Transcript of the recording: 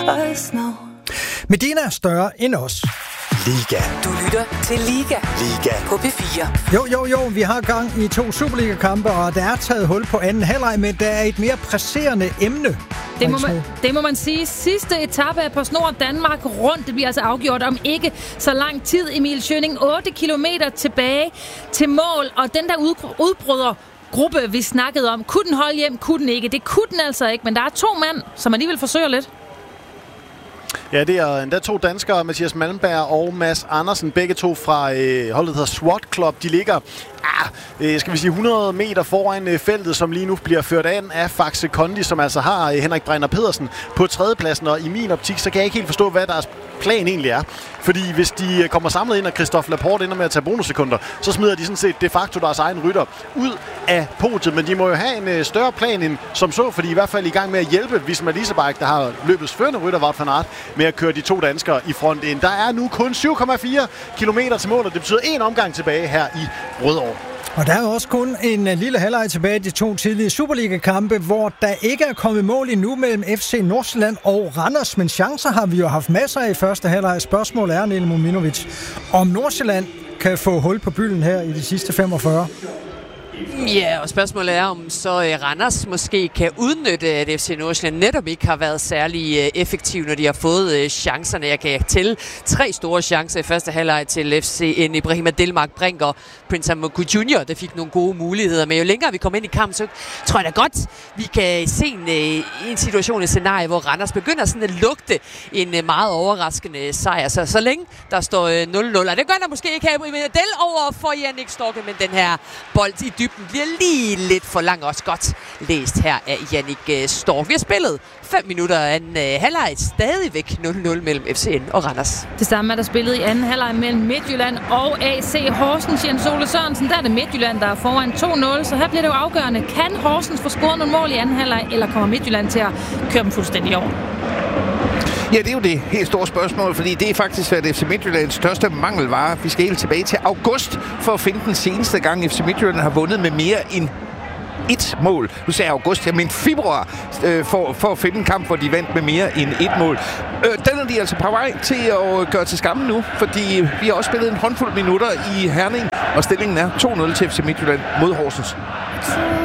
us know. Medina er større end os. Liga. Du lytter til Liga. Liga. På P4. Jo, vi har gang i 2 Superliga-kampe, og der er taget hul på anden halvleg, men der er et mere presserende emne. Det må man sige. Sidste etape af PostNord Danmark rundt. Det bliver altså afgjort om ikke så lang tid. Emil Schønning, 8 kilometer tilbage til mål, og den der udbrydergruppe, vi snakkede om, kunne den holde hjem, kunne den ikke. Det kunne den altså ikke, men der er 2 mand, som alligevel forsøger lidt. Ja, det er endda 2 danskere, Mathias Malmberg og Mads Andersen, begge to fra holdet, der hedder SWAT Club. De ligger, skal vi sige, 100 meter foran feltet, som lige nu bliver ført an af Faxe Kondi, som altså har Henrik Brænder Pedersen på 3. pladsen. Og i min optik, så kan jeg ikke helt forstå, hvad deres plan egentlig er. Fordi hvis de kommer samlet ind, og Christophe Laporte ender med at tage bonussekunder, så smider de sådan set de facto deres egen rytter ud af podiet. Men de må jo have en større plan end som så, fordi i hvert fald i gang med at hjælpe Visma Leasebike, der har løbets førende rytter, Wout van Aert, med at køre de 2 danskere i front ind. Der er nu kun 7,4 kilometer til mål, og det betyder 1 omgang tilbage her i Rødovre. Og der er også kun en lille halvleg tilbage i de 2 tidlige Superliga-kampe, hvor der ikke er kommet mål endnu mellem FC Nordsjælland og Randers. Men chancer har vi jo haft masser af i første halvleg. Spørgsmålet er, Niel Mominovic, om Nordsjælland kan få hul på bylden her i de sidste 45. Ja, og spørgsmålet er, om så Randers måske kan udnytte, at FC Nordsjælland netop ikke har været særlig effektiv, når de har fået chancerne. Jeg kan til 3 store chancer i første halvleg til FC Ibrahima Delmark Brink og Prince Amoku Jr. Der fik nogle gode muligheder. Men jo længere vi kommer ind i kampen, så tror jeg da godt, vi kan se en situation, et scenarie, hvor Randers begynder sådan at lugte en meget overraskende sejr. Så længe der står 0-0, og det gør der måske ikke her i Del over for Jannik Storke, men den her bold i dybden bliver lige lidt for lang, også godt læst her af Jannik Stork. Vi har spillet 5 minutter af en halvleg, stadigvæk 0-0 mellem FCN og Randers. Det samme er der spillet i anden halvleg mellem Midtjylland og AC Horsens. Jens Ole Sørensen, der er det Midtjylland, der er foran 2-0, så her bliver det jo afgørende. Kan Horsens få scoret nogle mål i anden halvleg, eller kommer Midtjylland til at køre dem fuldstændig over? Ja, det er jo det helt store spørgsmål, fordi det er faktisk været FC Midtjyllands største mangelvare. Vi skal helt tilbage til august for at finde den seneste gang, FC Midtjylland har vundet med mere end 1 mål. Nu sagde jeg august, jeg mente februar, for at finde en kamp, hvor de vandt med mere end 1 mål. Den er de altså på vej til at gøre til skamme nu, fordi vi har også spillet en håndfuld minutter i Herning, og stillingen er 2-0 til FC Midtjylland mod Horsens.